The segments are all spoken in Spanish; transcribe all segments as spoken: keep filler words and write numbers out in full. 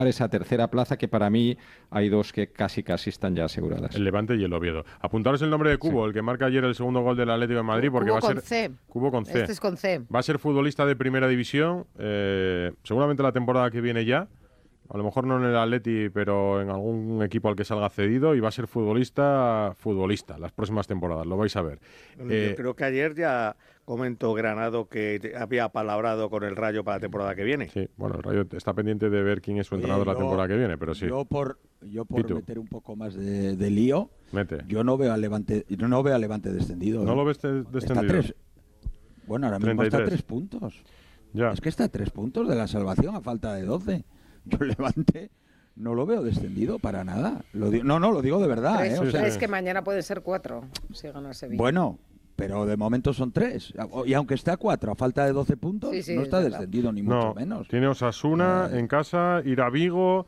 esa tercera plaza, que para mí hay dos que casi casi están ya aseguradas. El Levante y el Oviedo. Apuntaros el nombre de Cubo, sí, el que marca ayer el segundo gol del Atlético de Madrid, porque Cubo va a ser con C. Cubo con C. Este es con C. Va a ser futbolista de primera división, eh, seguramente la temporada que viene ya. A lo mejor no en el Atleti, pero en algún equipo al que salga cedido, y va a ser futbolista, futbolista, las próximas temporadas, lo vais a ver. Bueno, Eh, yo creo que ayer ya comentó Granado que había palabrado con el Rayo para la temporada que viene. Sí, bueno, el Rayo está pendiente de ver quién es su entrenador Oye, la yo, temporada que viene, pero sí. Yo por, yo por Pitu. meter un poco más de, de lío, Mete. yo no veo al Levante, yo no veo al Levante descendido. ¿No ¿eh? lo ves de- descendido? Está a tres, bueno, ahora mismo treinta y está a tres. tres puntos. Ya. Es que está a tres puntos de la salvación a falta de doce. Yo el Levante no lo veo descendido para nada. Lo digo, no, no, lo digo de verdad. Tres, ¿eh? O sea, tres que mañana pueden ser cuatro, si gana el Sevilla. bueno, pero de momento son tres. Y aunque está a cuatro a falta de doce puntos, Sí, sí, no está es verdad. descendido ni No, mucho menos. tiene Osasuna Eh. en casa, ir a Vigo,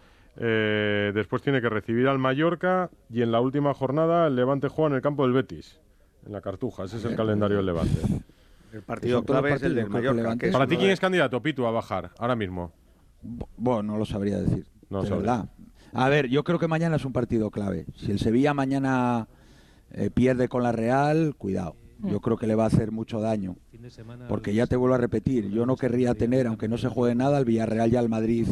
eh, después tiene que recibir al Mallorca, y en la última jornada el Levante juega en el campo del Betis, en la Cartuja. Ese es el calendario del Levante. El partido Son todos clave es el del partidos, creo que Mallorca. Levante que es Para uno ti, ¿quién de- es candidato, Pitu, a bajar ahora mismo? Bu- Bueno, no lo sabría decir. No de sabría. verdad. A ver, yo creo que mañana es un partido clave. Si el Sevilla mañana eh, pierde con la Real, cuidado. Yo creo que le va a hacer mucho daño. Porque ya te vuelvo a repetir, yo no querría tener, aunque no se juegue nada, al Villarreal y al Madrid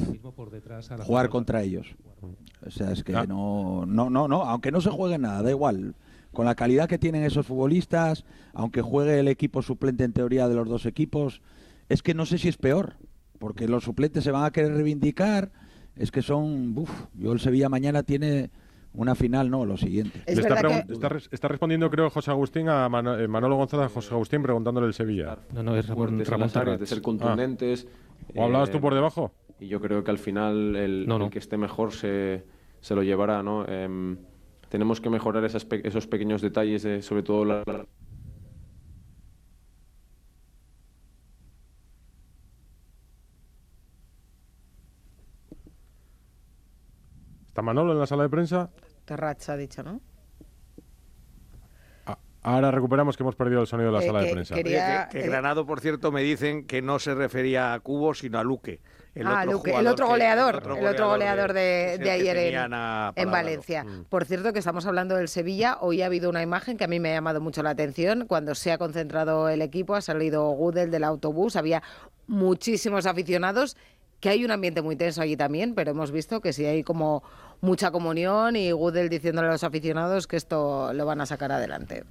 jugar contra ellos. O sea, es que Ah. no, no, no, no, aunque no se juegue nada, da igual. Con la calidad que tienen esos futbolistas, aunque juegue el equipo suplente en teoría de los dos equipos, es que no sé si es peor, porque los suplentes se van a querer reivindicar, es que son, uff, yo el Sevilla mañana tiene una final, no, lo siguiente. Es Le está, verdad pregun- que- está res- está respondiendo, creo, José Agustín a Mano- eh, Manolo González, a José Agustín, preguntándole el Sevilla. No, no, es Ramón, fuertes en Ramón las áreas, de Tarrats. ser contundentes. ¿O hablabas tú eh, por debajo? Y yo creo que al final el, No, no. el que esté mejor se, se lo llevará, ¿no? Em, tenemos que mejorar esas pe- esos pequeños detalles, de, sobre todo la, la- ¿Está Manolo en la sala de prensa? Tarrats ha dicho, ¿no? Ah, ahora recuperamos que hemos perdido el sonido de la Eh, sala de que- prensa. que- Oye, quería- que, que eh, Granado, por cierto, me dicen que no se refería a Cubo, sino a Luque. El ah, otro Luque, el jugador otro que- goleador, el otro goleador de, es el de que ayer en, tenían a en palabrado. Valencia. Mm. Por cierto, que estamos hablando del Sevilla, hoy ha habido una imagen que a mí me ha llamado mucho la atención. Cuando se ha concentrado el equipo, ha salido Gudel del autobús, había muchísimos aficionados, que hay un ambiente muy tenso allí también, pero hemos visto que sí hay como mucha comunión y Gudel diciéndole a los aficionados que esto lo van a sacar adelante.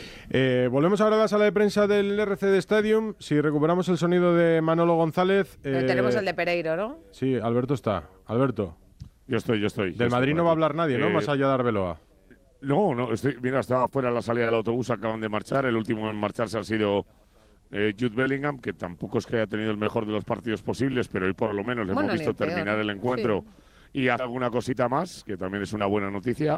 Eh, volvemos ahora a la sala de prensa del R C D Stadium. Si recuperamos el sonido de Manolo González. Pero eh, tenemos el de Pereiro, ¿no? Sí, Alberto está. Alberto. Yo estoy, yo estoy. yo Del estoy Madrid por no va a aquí. hablar nadie, ¿no? Eh, Más allá de Arbeloa. No, no, estoy, mira, estaba fuera de la salida del autobús, acaban de marchar. El último en marcharse ha sido eh, Jude Bellingham, que tampoco es que haya tenido el mejor de los partidos posibles, pero hoy por lo menos le Bueno, hemos ni visto el peor. terminar el encuentro y hacer alguna cosita más, que también es una buena noticia.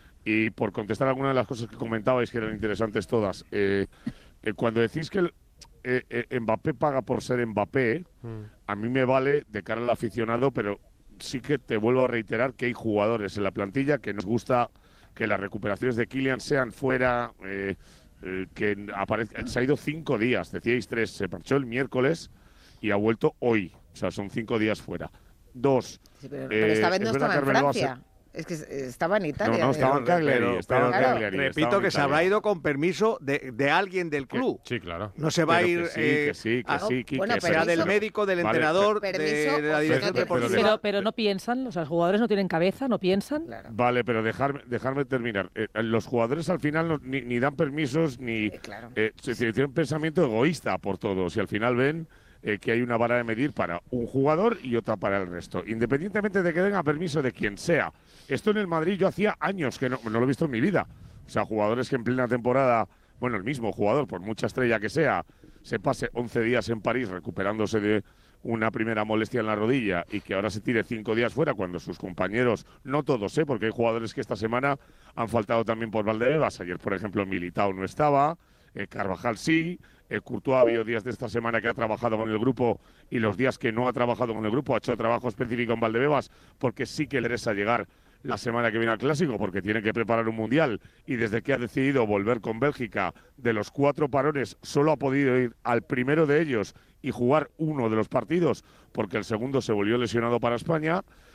Y por contestar algunas de las cosas que comentabais, que eran interesantes todas, eh, eh, cuando decís que el, eh, eh, Mbappé paga por ser Mbappé, a mí me vale de cara al aficionado, pero sí que te vuelvo a reiterar que hay jugadores en la plantilla que nos gusta que las recuperaciones de Kylian sean fuera, eh, eh, que aparezca. Se ha ido cinco días, decíais tres, se marchó el miércoles y ha vuelto hoy, o sea, son cinco días fuera. Dos. Sí, pero, eh, pero esta vez no es verdad estaba que en Arbeloa se- Francia. Es que estaba en Italia. No, no, estaba en Pero- Cagliari, Pero- estaba en pero, claro, Cagliari, repito estaba en que se Italia. habrá ido con permiso de, de alguien del club. Sí, claro. No se va Pero a ir que sí, eh, que sí, que a- sí, que- bueno, que pero sea eso- del médico, del Vale, entrenador, permiso, de, de la o si no dirección tiene- deportiva. Pero, pero no piensan, o sea, los jugadores no tienen cabeza, no piensan. Claro. Vale, pero dejarme, dejarme terminar. Eh, los jugadores al final no- ni, ni dan permisos ni Eh, claro. eh, se, se tiene un pensamiento egoísta por todos y al final ven eh, que hay una vara de medir para un jugador y otra para el resto, independientemente de que den a permiso de quien sea. Esto en el Madrid yo hacía años que no, no lo he visto en mi vida. O sea, jugadores que en plena temporada, bueno, el mismo jugador, por mucha estrella que sea, se pase once días en París recuperándose de una primera molestia en la rodilla y que ahora se tire cinco días fuera cuando sus compañeros, no todos, ¿eh? Porque hay jugadores que esta semana han faltado también por Valdebebas. Ayer, por ejemplo, Militao no estaba, eh, Carvajal sí, eh, Courtois ha habido días de esta semana que ha trabajado con el grupo y los días que no ha trabajado con el grupo ha hecho trabajo específico en Valdebebas porque sí que le interesa llegar la semana que viene al Clásico porque tiene que preparar un Mundial y desde que ha decidido volver con Bélgica de los cuatro parones solo ha podido ir al primero de ellos y jugar uno de los partidos porque el segundo se volvió lesionado para España